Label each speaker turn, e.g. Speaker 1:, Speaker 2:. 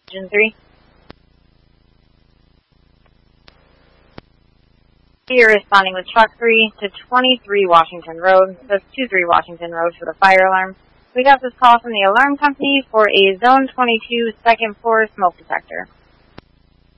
Speaker 1: Engine 3. You're responding with Truck 3 to 23 Washington Road. That's 23 Washington Road for the fire alarm. We got this call from the alarm company for a Zone 22 second floor smoke detector.